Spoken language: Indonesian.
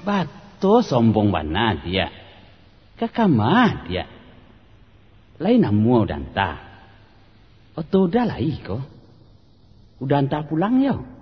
Bato sombong bana dia. Kakamah dia. Lain namu udanta. Oto udah lah iko. Udanta pulang yo.